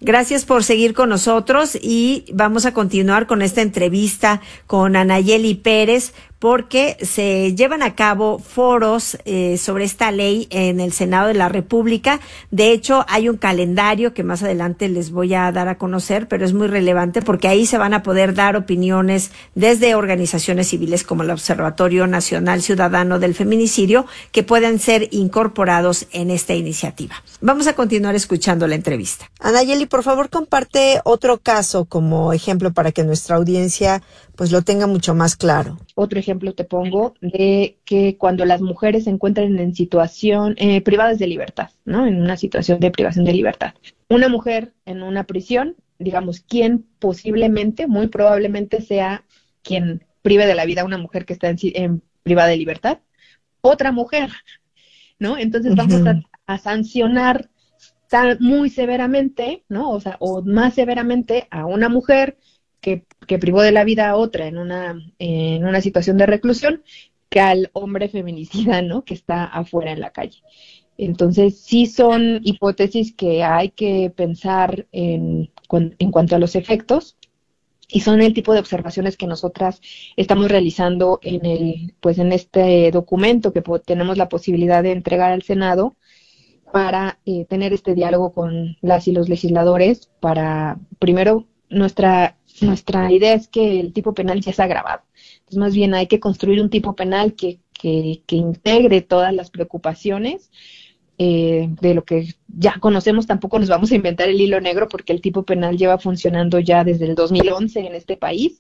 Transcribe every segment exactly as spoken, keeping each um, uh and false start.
Gracias por seguir con nosotros y vamos a continuar con esta entrevista con Anayeli Pérez, porque se llevan a cabo foros eh, sobre esta ley en el Senado de la República. De hecho, hay un calendario que más adelante les voy a dar a conocer, pero es muy relevante porque ahí se van a poder dar opiniones desde organizaciones civiles como el Observatorio Nacional Ciudadano del Feminicidio, que pueden ser incorporados en esta iniciativa. Vamos a continuar escuchando la entrevista. Anayeli, por favor, comparte otro caso como ejemplo para que nuestra audiencia pues lo tenga mucho más claro. Otro ejemplo te pongo de que cuando las mujeres se encuentran en situación eh, privadas de libertad, ¿no? En una situación de privación de libertad. Una mujer en una prisión, digamos, ¿quién posiblemente, muy probablemente sea quien prive de la vida a una mujer que está en, en privada de libertad? Otra mujer, ¿no? Entonces uh-huh. vamos a, a sancionar tan, muy severamente, ¿no? O sea, o más severamente a una mujer que, que privó de la vida a otra en una, en una situación de reclusión que al hombre feminicida, ¿no? Que está afuera en la calle. Entonces, sí son hipótesis que hay que pensar en, en cuanto a los efectos, y son el tipo de observaciones que nosotras estamos realizando en el, pues en este documento que po- tenemos la posibilidad de entregar al Senado para eh, tener este diálogo con las y los legisladores para, primero, nuestra nuestra idea es que el tipo penal ya es agravado. Entonces, más bien hay que construir un tipo penal que, que, que integre todas las preocupaciones eh, de lo que ya conocemos. Tampoco nos vamos a inventar el hilo negro porque el tipo penal lleva funcionando ya desde el dos mil once en este país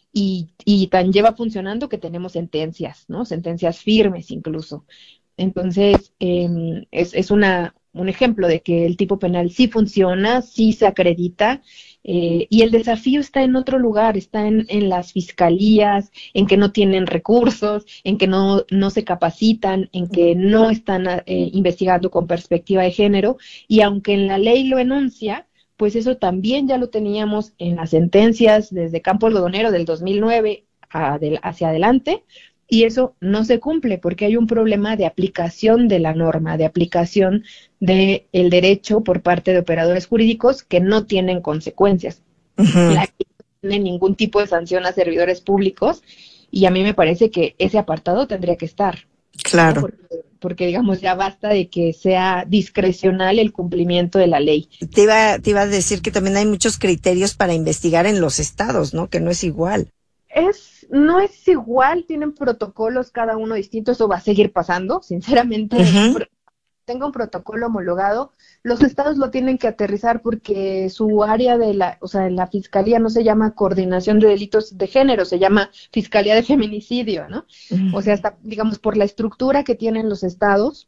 y, y tan lleva funcionando que tenemos sentencias, ¿no? Sentencias firmes incluso. Entonces, eh, es, es una, un ejemplo de que el tipo penal sí funciona, sí se acredita. Eh, y el desafío está en otro lugar, está en, en las fiscalías, en que no tienen recursos, en que no, no se capacitan, en que no están eh, investigando con perspectiva de género, y aunque en la ley lo enuncia, pues eso también ya lo teníamos en las sentencias desde Campo Algodonero del dos mil nueve a del, hacia adelante, y eso no se cumple porque hay un problema de aplicación de la norma, de aplicación del derecho por parte de operadores jurídicos que no tienen consecuencias. Uh-huh. La ley no tiene ningún tipo de sanción a servidores públicos y a mí me parece que ese apartado tendría que estar. Claro. ¿No? Porque, porque, digamos, ya basta de que sea discrecional el cumplimiento de la ley. Te iba, te iba a decir que también hay muchos criterios para investigar en los estados, ¿no? Que no es igual. Es, no es igual, tienen protocolos cada uno distinto, eso va a seguir pasando, sinceramente. Uh-huh. Tenga un protocolo homologado, los estados lo tienen que aterrizar porque su área de la, o sea, la fiscalía no se llama coordinación de delitos de género, se llama fiscalía de feminicidio, ¿no? Uh-huh. O sea, hasta, digamos, por la estructura que tienen los estados,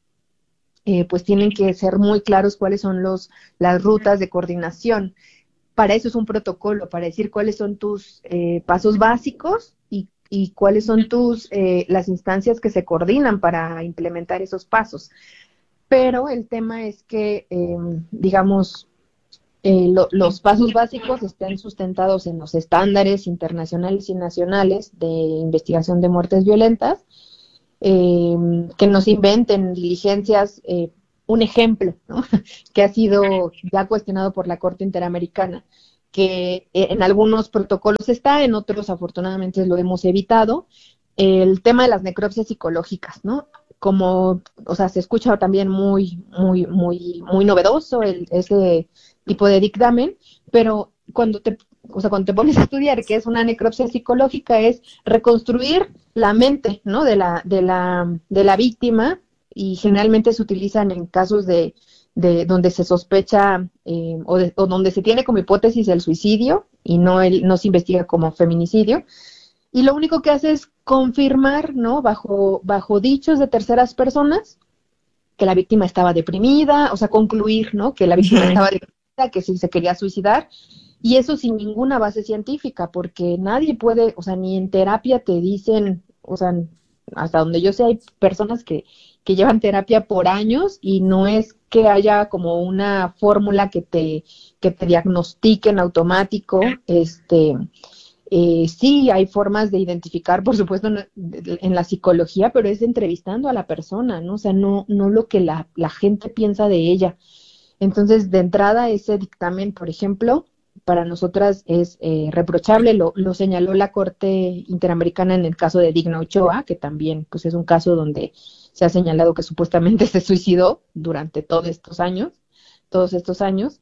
eh, pues tienen que ser muy claros cuáles son los, las rutas de coordinación. Para eso es un protocolo, para decir cuáles son tus eh, pasos básicos y, y cuáles son tus eh, las instancias que se coordinan para implementar esos pasos. Pero el tema es que, eh, digamos, eh, lo, los pasos básicos estén sustentados en los estándares internacionales y nacionales de investigación de muertes violentas, eh, que nos inventen diligencias. Eh, un ejemplo, ¿no? Que ha sido ya cuestionado por la Corte Interamericana, que en algunos protocolos está, en otros afortunadamente lo hemos evitado, el tema de las necropsias psicológicas, ¿no? Como, o sea, se escucha también muy, muy, muy, muy novedoso el, ese tipo de dictamen, pero cuando te, o sea, cuando te pones a estudiar qué es una necropsia psicológica, es reconstruir la mente, ¿no? De la, de la, de la víctima, y generalmente se utilizan en casos de, de donde se sospecha eh, o, de, o donde se tiene como hipótesis el suicidio y no, el, no se investiga como feminicidio. Y lo único que hace es confirmar, ¿no? Bajo, bajo dichos de terceras personas, que la víctima estaba deprimida, o sea, concluir, ¿no? Que la víctima estaba deprimida, que sí se quería suicidar, y eso sin ninguna base científica, porque nadie puede, o sea, ni en terapia te dicen, o sea, hasta donde yo sé hay personas que, que llevan terapia por años y no es que haya como una fórmula que te, que te diagnostique en automático, este... Eh, sí, hay formas de identificar, por supuesto, en, en la psicología, pero es entrevistando a la persona, ¿no? O sea, no, no lo que la, la gente piensa de ella. Entonces, de entrada, ese dictamen, por ejemplo, para nosotras es eh, reprochable, lo, lo señaló la Corte Interamericana en el caso de Digna Ochoa, que también pues es un caso donde se ha señalado que supuestamente se suicidó durante todos estos años, todos estos años,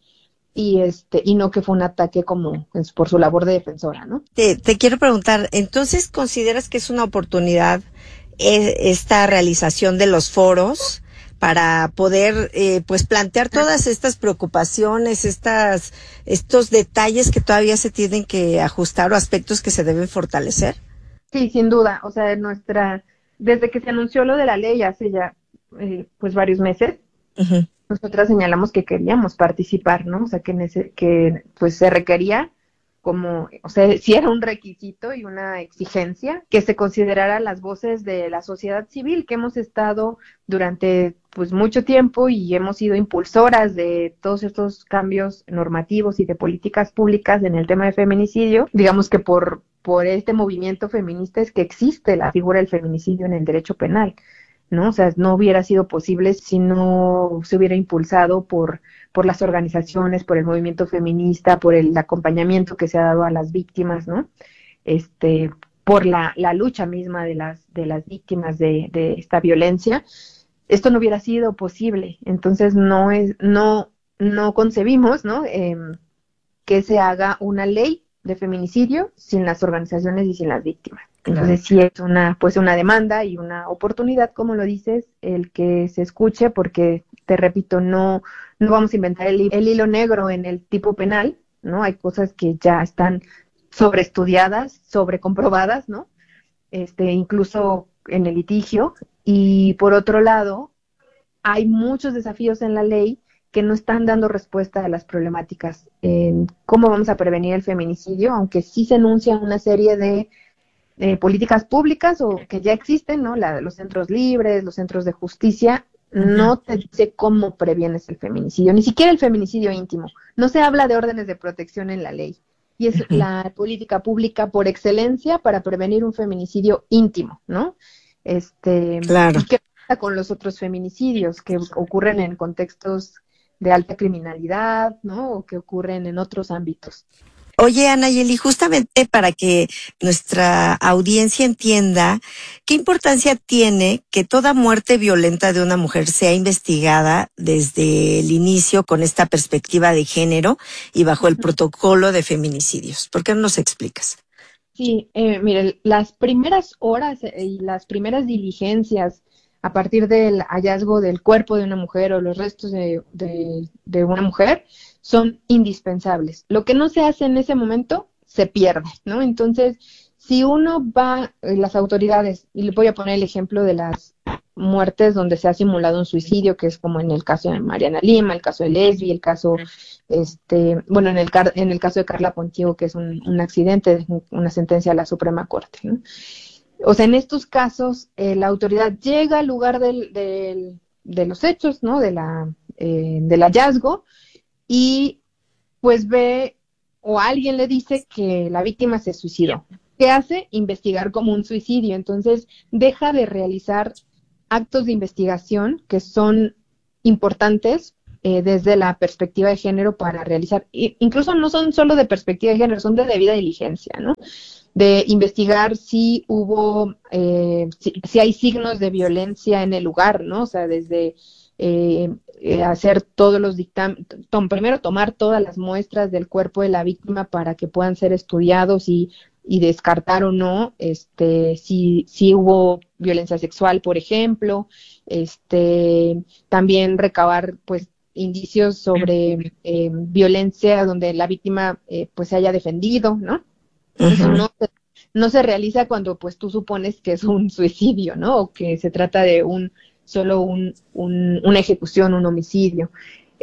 y este y no que fue un ataque como pues, por su labor de defensora, ¿no? Te, te quiero preguntar, entonces, ¿consideras que es una oportunidad eh, esta realización de los foros para poder eh, pues plantear todas estas preocupaciones, estas estos detalles que todavía se tienen que ajustar o aspectos que se deben fortalecer? Sí, sin duda. O sea, nuestra desde que se anunció lo de la ley hace ya eh, pues varios meses, uh-huh. nosotras señalamos que queríamos participar, ¿no? O sea, que nece- que pues se requería como, o sea, sí era un requisito y una exigencia que se considerara las voces de la sociedad civil que hemos estado durante pues mucho tiempo y hemos sido impulsoras de todos estos cambios normativos y de políticas públicas en el tema de feminicidio. Digamos que por, por este movimiento feminista es que existe la figura del feminicidio en el derecho penal, ¿no? O sea, no hubiera sido posible si no se hubiera impulsado por, por las organizaciones, por el movimiento feminista, por el acompañamiento que se ha dado a las víctimas, ¿no? Este, por la, la lucha misma de las, de las víctimas de, de esta violencia. Esto no hubiera sido posible. Entonces no es, no, no concebimos, ¿no? Eh, que se haga una ley de feminicidio sin las organizaciones y sin las víctimas. Entonces sí es una, pues una demanda y una oportunidad, como lo dices, el que se escuche, porque te repito, no, no vamos a inventar el, el hilo negro en el tipo penal, ¿no? Hay cosas que ya están sobreestudiadas, sobrecomprobadas, ¿no? Este, incluso en el litigio. Y por otro lado, hay muchos desafíos en la ley que no están dando respuesta a las problemáticas en cómo vamos a prevenir el feminicidio, aunque sí se enuncian una serie de Eh, políticas públicas o que ya existen, ¿no? La, los centros libres, los centros de justicia, uh-huh. no te dice cómo previenes el feminicidio, ni siquiera el feminicidio íntimo. No se habla de órdenes de protección en la ley. Y es uh-huh. la política pública por excelencia para prevenir un feminicidio íntimo, ¿no? Este, claro. ¿Y qué pasa con los otros feminicidios que ocurren en contextos de alta criminalidad, ¿no? O que ocurren en otros ámbitos? Oye, Anayeli, justamente para que nuestra audiencia entienda qué importancia tiene que toda muerte violenta de una mujer sea investigada desde el inicio con esta perspectiva de género y bajo el protocolo de feminicidios. ¿Por qué no nos explicas? Sí, eh, mire, las primeras horas y las primeras diligencias a partir del hallazgo del cuerpo de una mujer o los restos de, de, de una mujer son indispensables. Lo que no se hace en ese momento se pierde, ¿no? Entonces, si uno va, las autoridades, y le voy a poner el ejemplo de las muertes donde se ha simulado un suicidio, que es como en el caso de Mariana Lima, el caso de Lesbi, el caso, este, bueno, en el, en el caso de Carla Pontigo, que es un, un accidente, una sentencia a la Suprema Corte, ¿no? O sea, en estos casos, eh, la autoridad llega al lugar del, del, de los hechos, ¿no? De la, eh, del hallazgo, y pues ve o alguien le dice que la víctima se suicidó. ¿Qué hace? Investigar como un suicidio. Entonces, deja de realizar actos de investigación que son importantes eh, desde la perspectiva de género para realizar, incluso no son solo de perspectiva de género, son de debida diligencia, ¿no? De investigar si hubo, eh, si, si hay signos de violencia en el lugar, ¿no? O sea, desde eh, eh, hacer todos los dictámenes, tom, primero tomar todas las muestras del cuerpo de la víctima para que puedan ser estudiados y, y descartar o no, este, si, si hubo violencia sexual, por ejemplo, este, también recabar, pues, indicios sobre eh, violencia donde la víctima, eh, pues, se haya defendido, ¿no? Eso no, no se realiza cuando pues tú supones que es un suicidio, ¿no? O que se trata de un solo un, un una ejecución, un homicidio.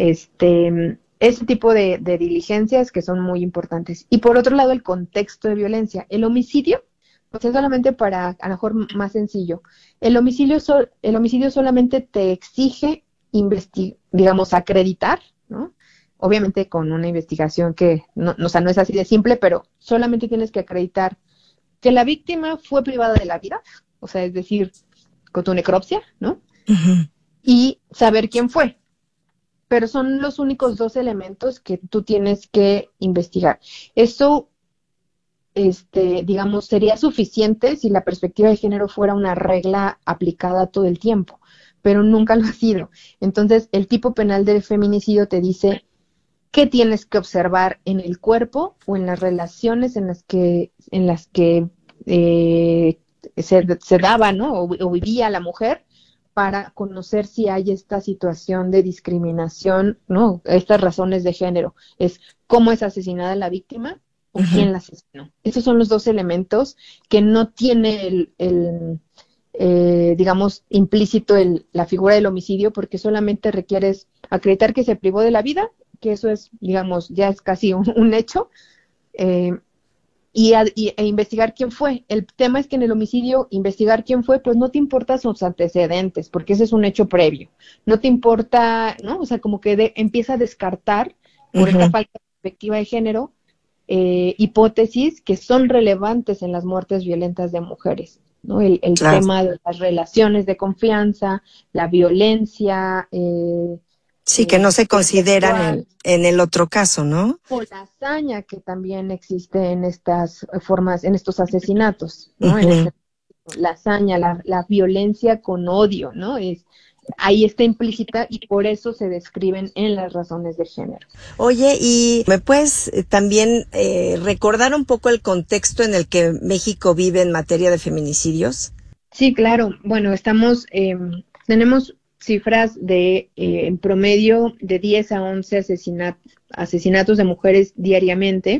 Este, ese tipo de, de diligencias que son muy importantes. Y por otro lado, el contexto de violencia. El homicidio, pues es solamente para, a lo mejor más sencillo. El homicidio, sol, el homicidio solamente te exige, investi- digamos, acreditar, ¿no? Obviamente con una investigación que, no, o sea, no es así de simple, pero solamente tienes que acreditar que la víctima fue privada de la vida, o sea, es decir, con tu necropsia, ¿no? Uh-huh. Y saber quién fue. pero son los únicos dos elementos que tú tienes que investigar. Eso, este, digamos, sería suficiente si la perspectiva de género fuera una regla aplicada todo el tiempo, pero nunca lo ha sido. Entonces, el tipo penal del feminicidio te dice qué tienes que observar en el cuerpo o en las relaciones en las que, en las que eh, se, se daba, ¿no? O, o vivía la mujer, para conocer si hay esta situación de discriminación, ¿no? Estas razones de género. Es cómo es asesinada la víctima o uh-huh. quién la asesinó. Esos son los dos elementos que no tiene el, el eh, digamos, implícito el, la figura del homicidio, porque solamente requieres acreditar que se privó de la vida, que eso es, digamos, ya es casi un, un hecho, eh, Y, a, y e investigar quién fue. El tema es que en el homicidio, investigar quién fue, pues no te importa sus antecedentes, porque ese es un hecho previo. No te importa, ¿no? O sea, como que de, empieza a descartar, por uh-huh. esta falta de perspectiva de género, eh, hipótesis que son relevantes en las muertes violentas de mujeres, ¿no? El, el claro. tema de las relaciones de confianza, la violencia, eh, Sí, que no se consideran en, en el otro caso, ¿no? O la hazaña que también existe en estas formas, en estos asesinatos, ¿no? Uh-huh. En este, la hazaña, la, la violencia con odio, ¿no? Es, ahí está implícita y por eso se describen en las razones de género. Oye, ¿y me puedes también eh, recordar un poco el contexto en el que México vive en materia de feminicidios? Sí, claro. Bueno, estamos, eh, tenemos cifras de, eh, en promedio, de diez a once asesinat- asesinatos de mujeres diariamente.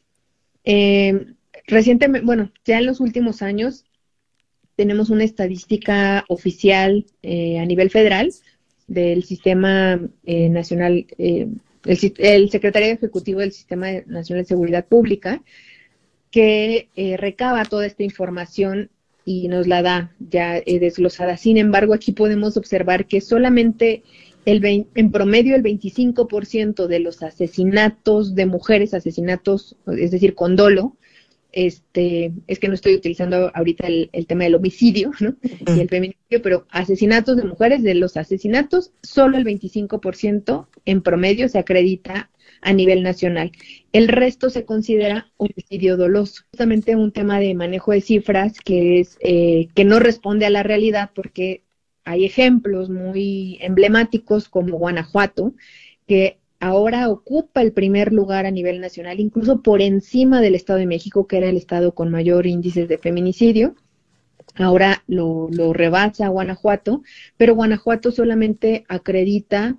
Eh, recientemente, bueno, ya en los últimos años tenemos una estadística oficial eh, a nivel federal del Sistema eh, Nacional, eh, el, el Secretario Ejecutivo del Sistema Nacional de Seguridad Pública, que eh, recaba toda esta información y nos la da ya eh, desglosada. Sin embargo, aquí podemos observar que solamente el veinte, en promedio el veinticinco por ciento de los asesinatos de mujeres, asesinatos, es decir, con dolo, este, es que no estoy utilizando ahorita el, el tema del homicidio, ¿no? Uh-huh. Y el feminicidio, pero asesinatos de mujeres, de los asesinatos, solo el veinticinco por ciento en promedio se acredita a nivel nacional. El resto se considera homicidio doloso. Justamente un tema de manejo de cifras que es eh, que no responde a la realidad, porque hay ejemplos muy emblemáticos como Guanajuato, que ahora ocupa el primer lugar a nivel nacional, incluso por encima del Estado de México, que era el estado con mayor índice de feminicidio. Ahora lo, lo rebasa Guanajuato, pero Guanajuato solamente acredita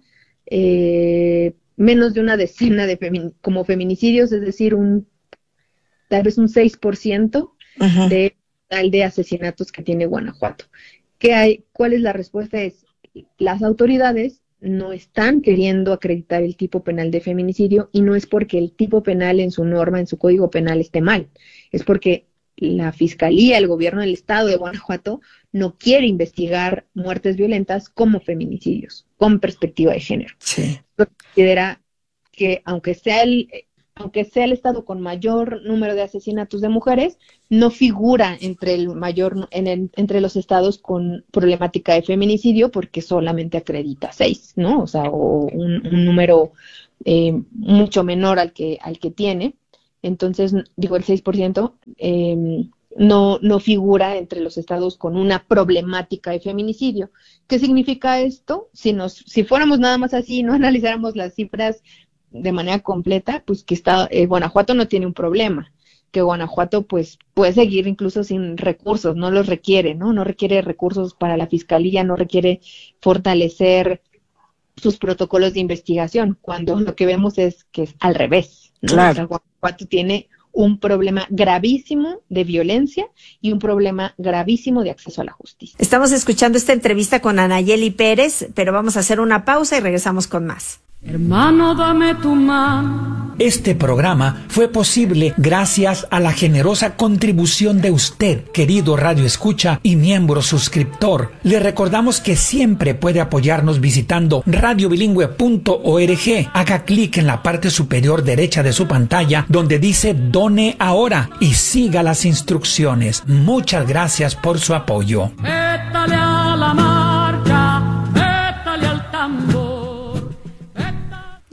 eh, menos de una decena de femin- como feminicidios, es decir, un tal vez un seis por ciento uh-huh. de total de asesinatos que tiene Guanajuato. ¿Qué hay? ¿Cuál es la respuesta? Es, las autoridades no están queriendo acreditar el tipo penal de feminicidio, y no es porque el tipo penal en su norma, en su código penal esté mal, es porque la Fiscalía, el gobierno del estado de Guanajuato no quiere investigar muertes violentas como feminicidios, con perspectiva de género. Sí. Considera que aunque sea el aunque sea el estado con mayor número de asesinatos de mujeres, no figura entre el mayor en el, entre los estados con problemática de feminicidio, porque solamente acredita seis, ¿no? O sea, o un, un número eh, mucho menor al que al que tiene. Entonces, digo, el seis por ciento eh, no, no figura entre los estados con una problemática de feminicidio. ¿Qué significa esto? Si nos, si fuéramos nada más así, no analizáramos las cifras de manera completa, pues que está, eh, Guanajuato no tiene un problema, que Guanajuato pues puede seguir incluso sin recursos, no los requiere, ¿no? No requiere recursos para la fiscalía, no requiere fortalecer sus protocolos de investigación, cuando lo que vemos es que es al revés, ¿no? Claro. O sea, Guanajuato tiene un problema gravísimo de violencia y un problema gravísimo de acceso a la justicia. Estamos escuchando esta entrevista con Anayeli Pérez, pero vamos a hacer una pausa y regresamos con más. Hermano, dame tu mano. Este programa fue posible gracias a la generosa contribución de usted, querido Radio Escucha y miembro suscriptor. Le recordamos que siempre puede apoyarnos visitando radio bilingüe punto org. Haga clic en la parte superior derecha de su pantalla donde dice Done Ahora y siga las instrucciones. Muchas gracias por su apoyo. Métale a la marcha, métale al tambor.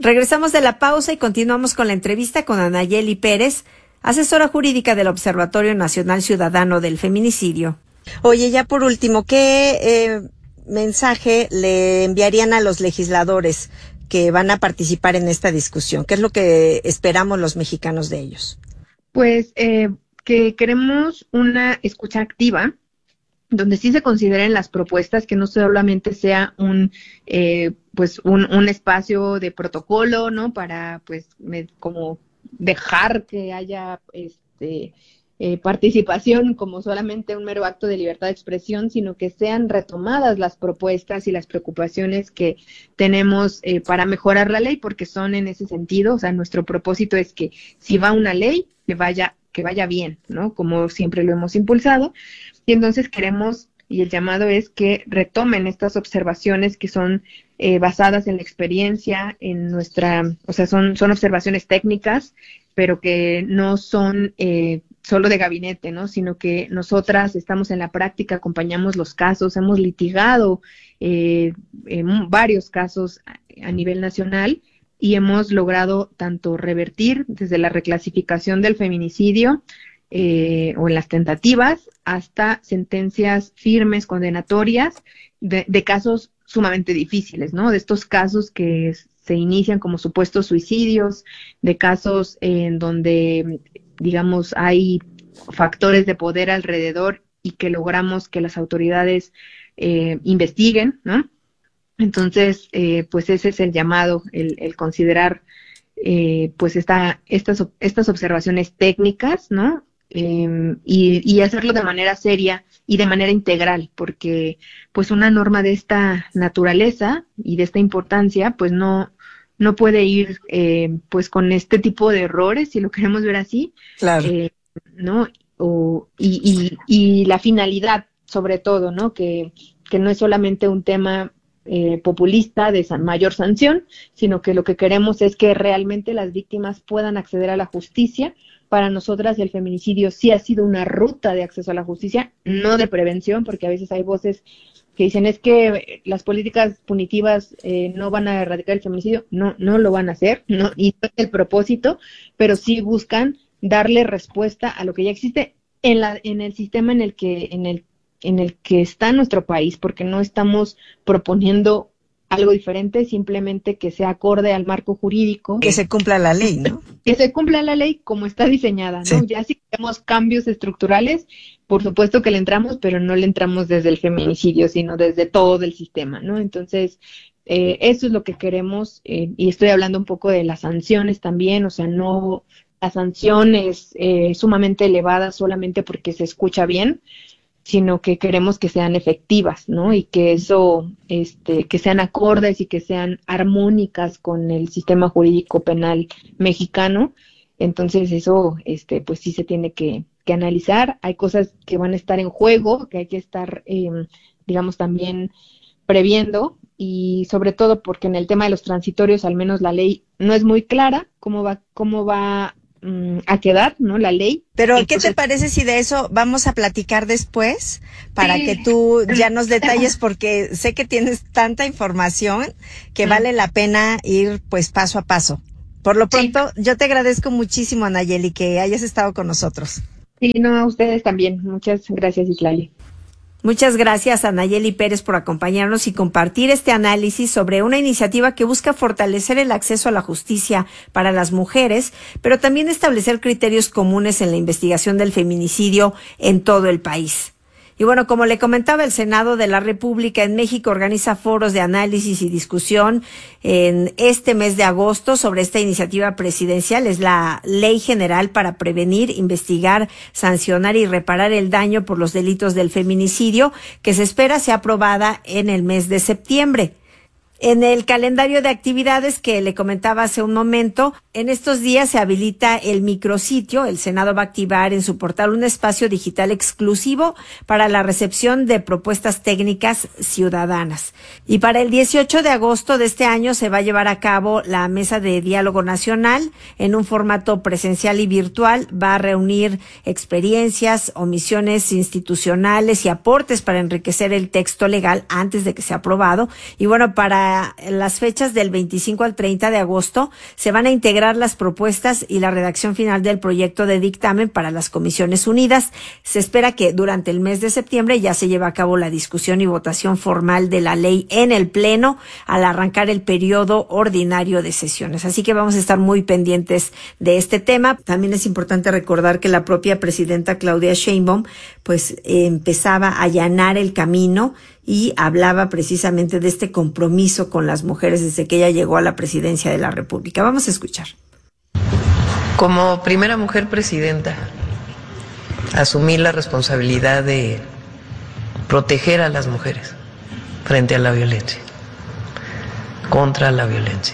Regresamos de la pausa y continuamos con la entrevista con Anayeli Pérez, asesora jurídica del Observatorio Nacional Ciudadano del Feminicidio. Oye, ya por último, ¿qué eh, mensaje le enviarían a los legisladores que van a participar en esta discusión? ¿Qué es lo que esperamos los mexicanos de ellos? Pues eh, que queremos una escucha activa, donde sí se consideren las propuestas, que no solamente sea un eh, pues un, un espacio de protocolo, ¿no? Para pues me, como dejar que haya este eh, participación como solamente un mero acto de libertad de expresión, sino que sean retomadas las propuestas y las preocupaciones que tenemos eh, para mejorar la ley, porque son en ese sentido, o sea, nuestro propósito es que si va una ley, que vaya, que vaya bien, ¿no? Como siempre lo hemos impulsado. Y entonces queremos, y el llamado es que retomen estas observaciones que son eh, basadas en la experiencia, en nuestra, o sea, son, son observaciones técnicas, pero que no son eh, solo de gabinete, ¿no? Sino que nosotras estamos en la práctica, acompañamos los casos, hemos litigado eh, en varios casos a, a nivel nacional y hemos logrado tanto revertir desde la reclasificación del feminicidio, Eh, o en las tentativas, hasta sentencias firmes, condenatorias, de, de casos sumamente difíciles, ¿no? De estos casos que se inician como supuestos suicidios, de casos en donde, digamos, hay factores de poder alrededor y que logramos que las autoridades eh, investiguen, ¿no? Entonces, eh, pues ese es el llamado, el, el considerar eh, pues esta, estas, estas observaciones técnicas, ¿no? Eh, y, y hacerlo de manera seria y de manera integral, porque pues una norma de esta naturaleza y de esta importancia pues no, no puede ir eh, pues con este tipo de errores, si lo queremos ver así, claro. eh, ¿no? O, y, y, y la finalidad sobre todo, ¿no? Que, que no es solamente un tema eh, populista de san, mayor sanción, sino que lo que queremos es que realmente las víctimas puedan acceder a la justicia. Para nosotras el feminicidio sí ha sido una ruta de acceso a la justicia, no de prevención, porque a veces hay voces que dicen es que las políticas punitivas eh, no van a erradicar el feminicidio. No, no lo van a hacer, no, y no es el propósito, pero sí buscan darle respuesta a lo que ya existe en la en el sistema en el que en el en el que está nuestro país, porque no estamos proponiendo algo diferente, simplemente que sea acorde al marco jurídico. Que se cumpla la ley, ¿no? Que se cumpla la ley como está diseñada, ¿no? Sí. Ya si queremos cambios estructurales, por supuesto que le entramos, pero no le entramos desde el feminicidio, sino desde todo el sistema, ¿no? Entonces, eh, eso es lo que queremos, eh, y estoy hablando un poco de las sanciones también, o sea, no, la sanción es eh, sumamente elevada solamente porque se escucha bien, sino que queremos que sean efectivas, ¿no? Y que eso, este, que sean acordes y que sean armónicas con el sistema jurídico penal mexicano. Entonces eso, este, pues sí se tiene que, que analizar. Hay cosas que van a estar en juego, que hay que estar, eh, digamos, también previendo, y sobre todo porque en el tema de los transitorios, al menos la ley no es muy clara cómo va, cómo va a quedar, ¿no? La ley. Pero, ¿qué te parece si de eso vamos a platicar después? Para sí. que tú ya nos detalles, porque sé que tienes tanta información que sí. vale la pena ir, pues, paso a paso. Por lo pronto, sí. yo te agradezco muchísimo, Anayeli, que hayas estado con nosotros. Sí, no, a ustedes también. Muchas gracias, Islali. Muchas gracias a Anayeli Pérez por acompañarnos y compartir este análisis sobre una iniciativa que busca fortalecer el acceso a la justicia para las mujeres, pero también establecer criterios comunes en la investigación del feminicidio en todo el país. Y bueno, como le comentaba, el Senado de la República en México organiza foros de análisis y discusión en este mes de agosto sobre esta iniciativa presidencial. Es la Ley General para prevenir, investigar, sancionar y reparar el daño por los delitos del feminicidio, que se espera sea aprobada en el mes de septiembre. En el calendario de actividades que le comentaba hace un momento, en estos días se habilita el micrositio. El Senado va a activar en su portal un espacio digital exclusivo para la recepción de propuestas técnicas ciudadanas. Y para el dieciocho de agosto de este año se va a llevar a cabo la Mesa de Diálogo Nacional en un formato presencial y virtual. Va a reunir experiencias, omisiones institucionales y aportes para enriquecer el texto legal antes de que sea aprobado. Y bueno, para para las fechas del veinticinco al treinta de agosto se van a integrar las propuestas y la redacción final del proyecto de dictamen para las Comisiones Unidas. Se espera que durante el mes de septiembre ya se lleve a cabo la discusión y votación formal de la ley en el Pleno al arrancar el periodo ordinario de sesiones. Así que vamos a estar muy pendientes de este tema. También es importante recordar que la propia presidenta Claudia Sheinbaum pues eh, empezaba a allanar el camino y hablaba precisamente de este compromiso con las mujeres desde que ella llegó a la presidencia de la República. Vamos a escuchar. Como primera mujer presidenta, asumí la responsabilidad de proteger a las mujeres frente a la violencia, contra la violencia.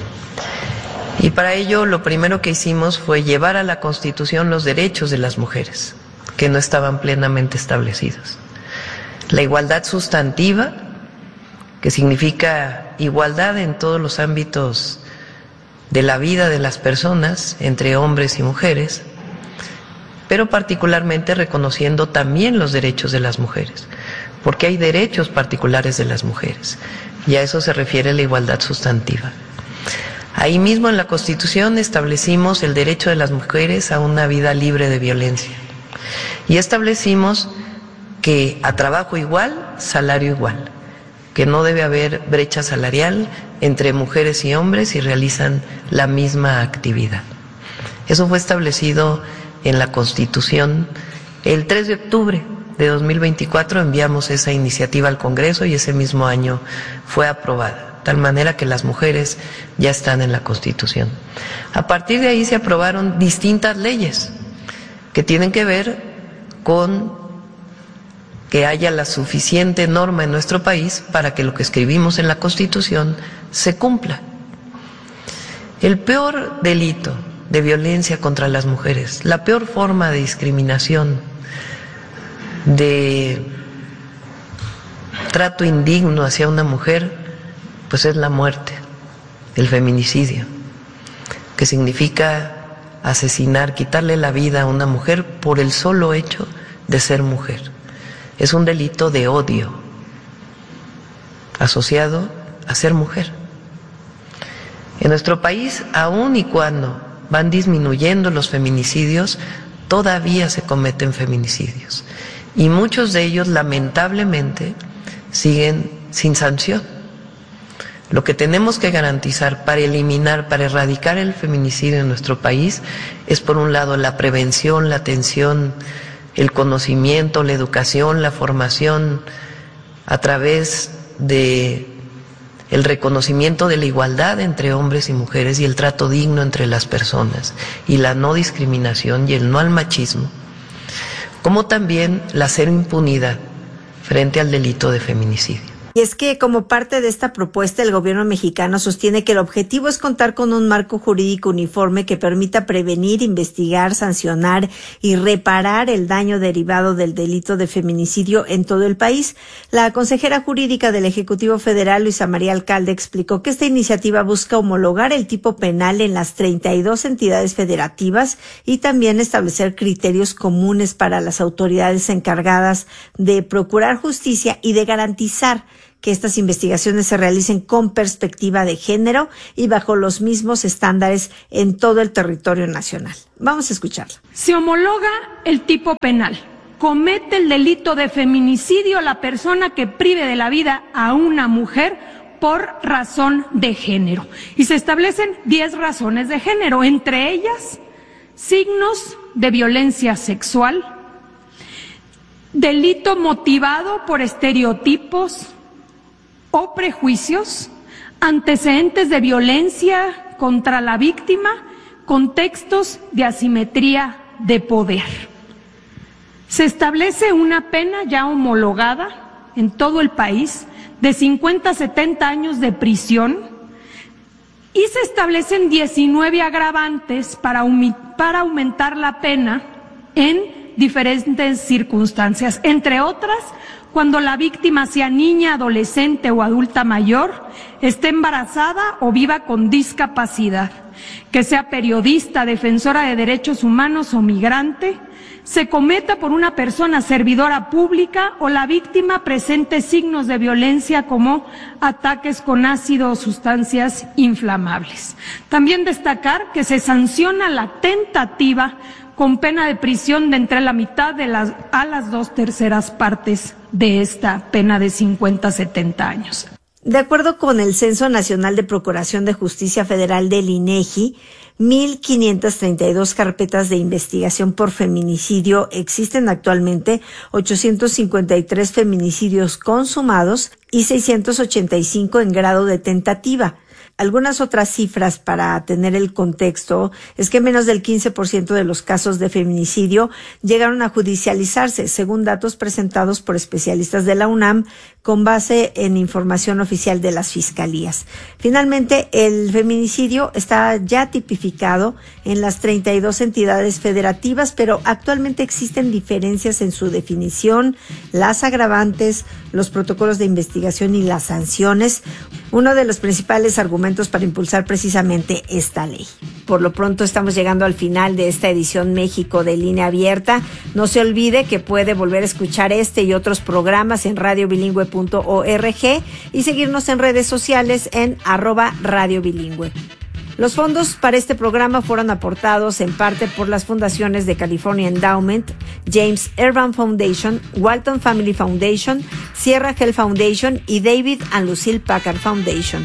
Y para ello lo primero que hicimos fue llevar a la Constitución los derechos de las mujeres, que no estaban plenamente establecidos. La igualdad sustantiva, que significa igualdad en todos los ámbitos de la vida de las personas, entre hombres y mujeres, pero particularmente reconociendo también los derechos de las mujeres, porque hay derechos particulares de las mujeres, y a eso se refiere la igualdad sustantiva. Ahí mismo en la Constitución establecimos el derecho de las mujeres a una vida libre de violencia, y establecimos que a trabajo igual, salario igual, que no debe haber brecha salarial entre mujeres y hombres si realizan la misma actividad. Eso fue establecido en la Constitución. El tres de octubre de dos mil veinticuatro enviamos esa iniciativa al Congreso y ese mismo año fue aprobada, de tal manera que las mujeres ya están en la Constitución. A partir de ahí se aprobaron distintas leyes que tienen que ver con que haya la suficiente norma en nuestro país para que lo que escribimos en la Constitución se cumpla. El peor delito de violencia contra las mujeres, la peor forma de discriminación, de trato indigno hacia una mujer, pues es la muerte, el feminicidio, que significa asesinar, quitarle la vida a una mujer por el solo hecho de ser mujer. Es un delito de odio asociado a ser mujer. En nuestro país, aun y cuando van disminuyendo los feminicidios, todavía se cometen feminicidios. Y muchos de ellos, lamentablemente, siguen sin sanción. Lo que tenemos que garantizar para eliminar, para erradicar el feminicidio en nuestro país es, por un lado, la prevención, la atención, el conocimiento, la educación, la formación a través de el reconocimiento de la igualdad entre hombres y mujeres y el trato digno entre las personas y la no discriminación y el no al machismo, como también la cero impunidad frente al delito de feminicidio. Y es que como parte de esta propuesta, el gobierno mexicano sostiene que el objetivo es contar con un marco jurídico uniforme que permita prevenir, investigar, sancionar y reparar el daño derivado del delito de feminicidio en todo el país. La consejera jurídica del Ejecutivo Federal, Luisa María Alcalde, explicó que esta iniciativa busca homologar el tipo penal en las treinta y dos entidades federativas y también establecer criterios comunes para las autoridades encargadas de procurar justicia y de garantizar que estas investigaciones se realicen con perspectiva de género y bajo los mismos estándares en todo el territorio nacional. Vamos a escucharla. Se homologa el tipo penal. Comete el delito de feminicidio la persona que prive de la vida a una mujer por razón de género. Y se establecen diez razones de género, entre ellas signos de violencia sexual, delito motivado por estereotipos o prejuicios, antecedentes de violencia contra la víctima, contextos de asimetría de poder. Se establece una pena ya homologada en todo el país de cincuenta a setenta años de prisión y se establecen diecinueve agravantes para, para aumentar la pena en diferentes circunstancias, entre otras cuando la víctima sea niña, adolescente o adulta mayor, esté embarazada o viva con discapacidad, que sea periodista, defensora de derechos humanos o migrante, se cometa por una persona servidora pública o la víctima presente signos de violencia como ataques con ácido o sustancias inflamables. También destacar que se sanciona la tentativa con pena de prisión de entre la mitad de las, a las dos terceras partes de esta pena de cincuenta a setenta años. De acuerdo con el Censo Nacional de Procuración de Justicia Federal del INEGI, mil quinientas treinta y dos carpetas de investigación por feminicidio existen actualmente, ochocientos cincuenta y tres feminicidios consumados y seiscientos ochenta y cinco en grado de tentativa. Algunas otras cifras para tener el contexto es que menos del quince por ciento de los casos de feminicidio llegaron a judicializarse, según datos presentados por especialistas de la UNAM con base en información oficial de las fiscalías. Finalmente, el feminicidio está ya tipificado en las treinta y dos entidades federativas, pero actualmente existen diferencias en su definición, las agravantes, los protocolos de investigación y las sanciones, uno de los principales argumentos para impulsar precisamente esta ley. Por lo pronto estamos llegando al final de esta edición México de Línea Abierta. No se olvide que puede volver a escuchar este y otros programas en radio bilingüe punto org y seguirnos en redes sociales en arroba Radio Bilingüe. Los fondos para este programa fueron aportados en parte por las fundaciones de California Endowment, James Urban Foundation, Walton Family Foundation, Sierra Health Foundation y David and Lucille Packard Foundation.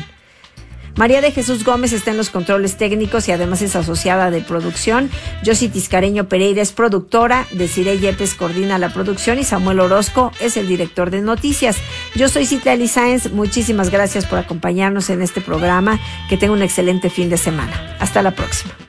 María de Jesús Gómez está en los controles técnicos y además es asociada de producción. Yossi Tiscareño Pereira es productora, Desiree Yepes coordina la producción y Samuel Orozco es el director de noticias. Yo soy Citlali Sáenz, muchísimas gracias por acompañarnos en este programa. Que tenga un excelente fin de semana. Hasta la próxima.